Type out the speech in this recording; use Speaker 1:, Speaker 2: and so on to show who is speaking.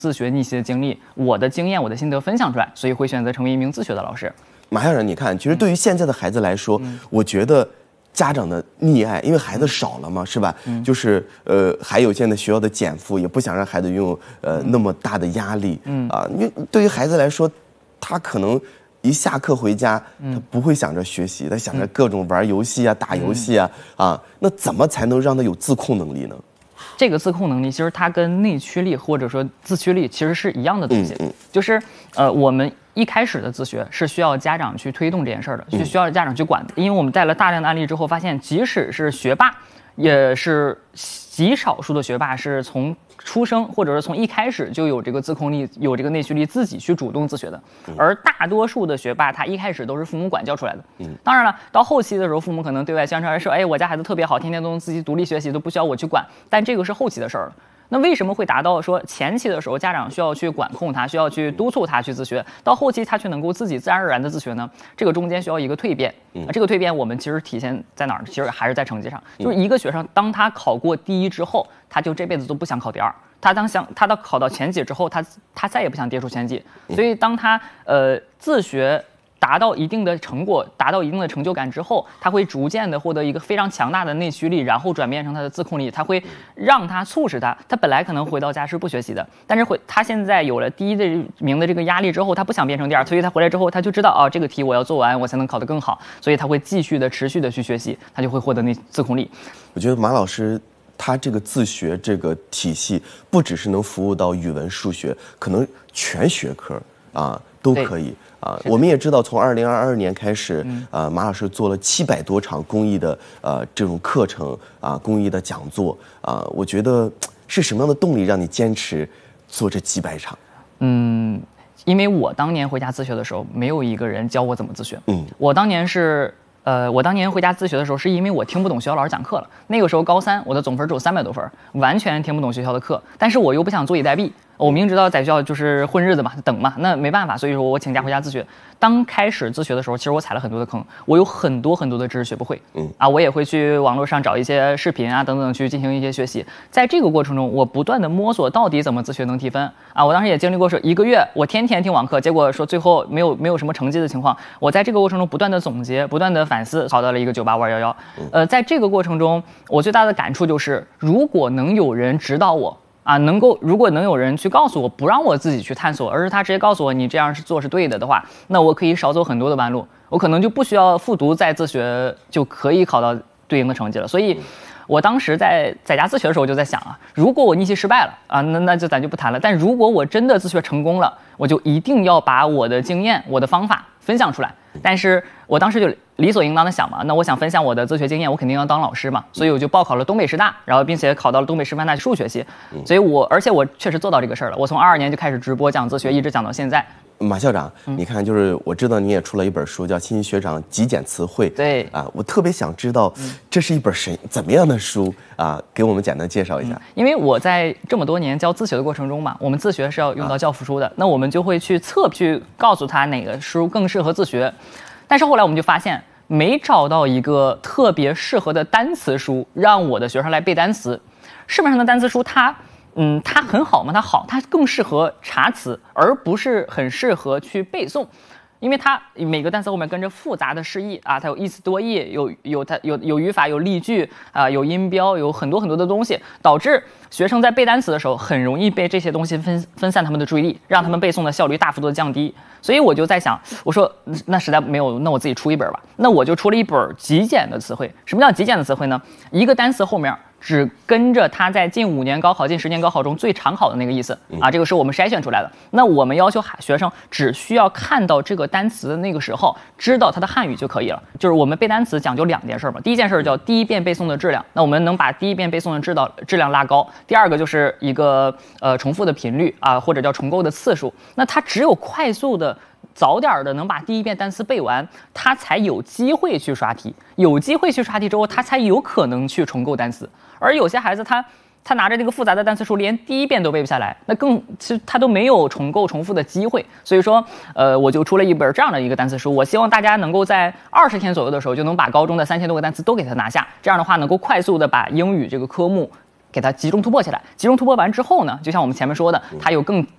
Speaker 1: 自学逆袭的经历，我的经验、我的心得分享出来，所以会选择成为一名自学的老师。
Speaker 2: 马校长，你看，其实对于现在的孩子来说，我觉得家长的溺爱，因为孩子少了嘛，是吧？就是还有现在学校的减负，也不想让孩子拥有那么大的压力。因为对于孩子来说，他可能一下课回家，他不会想着学习，他想着各种玩游戏啊、打游戏啊，那怎么才能让他有自控能力呢？
Speaker 1: 这个自控能力，其实它跟内驱力或者说自驱力其实是一样的东西。就是我们一开始的自学是需要家长去推动这件事儿的，需要家长去管的。因为我们带了大量的案例之后，发现即使是学霸，也是极少数的学霸是从出生或者是从一开始就有这个自控力、有这个内驱力，自己去主动自学的。而大多数的学霸，他一开始都是父母管教出来的。当然了，到后期的时候，父母可能对外宣传说，哎，我家孩子特别好，天天都能自己独立学习，都不需要我去管。但这个是后期的事儿了。那为什么会达到说前期的时候家长需要去管控他，需要去督促他去自学，到后期他却能够自己自然而然的自学呢？这个中间需要一个蜕变。这个蜕变我们其实体现在哪儿？其实还是在成绩上。就是一个学生当他考过第一之后，他就这辈子都不想考第二。他到考到前几之后，他再也不想跌出前几。所以当他自学达到一定的成果，达到一定的成就感之后，他会逐渐的获得一个非常强大的内驱力，然后转变成他的自控力。他会让他促使他本来可能回到家是不学习的，但是他现在有了第一名的这个压力之后，他不想变成第二，所以他回来之后他就知道这个题我要做完，我才能考得更好，所以他会继续的持续的去学习，他就会获得那自控力。
Speaker 2: 我觉得马老师他这个自学这个体系，不只是能服务到语文、数学，可能全学科都可以。我们也知道，从2022年开始，马老师做了700多场公益的这种课程公益的讲座我觉得是什么样的动力让你坚持做这几百场？
Speaker 1: 因为我当年回家自学的时候，没有一个人教我怎么自学。我当年回家自学的时候，是因为我听不懂学校老师讲课了。那个时候高3，我的总分只有300多分，完全听不懂学校的课，但是我又不想坐以待毙。我明知道在学校就是混日子嘛，等嘛，那没办法，所以说我请假回家自学。当开始自学的时候，其实我踩了很多的坑，我有很多的知识学不会。我也会去网络上找一些视频等等去进行一些学习。在这个过程中，我不断的摸索到底怎么自学能提分我当时也经历过说1个月我天天听网课，结果说最后没有什么成绩的情况。我在这个过程中不断的总结，不断的反思，考到了一个98511。在这个过程中，我最大的感触就是，如果能有人指导我如果能有人去告诉我，不让我自己去探索，而是他直接告诉我你这样做是对的话，那我可以少走很多的弯路，我可能就不需要复读再自学，就可以考到对应的成绩了。所以我当时在家自学的时候就在想如果我逆袭失败了那就咱就不谈了。但如果我真的自学成功了，我就一定要把我的经验、我的方法分享出来。但是我当时就理所应当的想那我想分享我的自学经验，我肯定要当老师嘛，所以我就报考了东北师大，然后并且考到了东北师范大学数学系。所以而且我确实做到这个事儿了，我从22年就开始直播讲自学，一直讲到现在。
Speaker 2: 马校长，你看，就是我知道你也出了一本书，叫《欣欣学长极简词汇》。
Speaker 1: 对
Speaker 2: 我特别想知道，这是一本怎么样的书给我们简单介绍一下。
Speaker 1: 因为我在这么多年教自学的过程中嘛，我们自学是要用到教辅书的，那我们就会去告诉他哪个书更适合自学。但是后来我们就发现，没找到一个特别适合的单词书让我的学生来背单词。市面上的单词书它很好吗？它更适合查词，而不是很适合去背诵。因为它每个单词后面跟着复杂的释义它有意思多义，有语法，有例句有音标，有很多的东西，导致学生在背单词的时候很容易被这些东西分散他们的注意力，让他们背诵的效率大幅度的降低。所以我就在想，我说那实在没有，那我自己出一本吧。那我就出了一本极简的词汇。什么叫极简的词汇呢？一个单词后面只跟着它在近5年高考、近10年高考中最常考的那个意思这个是我们筛选出来的。那我们要求学生只需要看到这个单词的那个时候，知道它的汉语就可以了。就是我们背单词讲究2件事嘛，第一件事叫第一遍背诵的质量，那我们能把第一遍背诵的质量拉高。第二个就是一个重复的频率或者叫重构的次数。那它只有快速的早点的能把第一遍单词背完，他才有机会去刷题，有机会去刷题之后，他才有可能去重构单词。而有些孩子他拿着这个复杂的单词书，连第一遍都背不下来，那其实他都没有重复的机会。所以说我就出了一本这样的一个单词书，我希望大家能够在20天左右的时候就能把高中的3000多个单词都给他拿下，这样的话能够快速的把英语这个科目给它集中突破起来。集中突破完之后呢，就像我们前面说的，它有更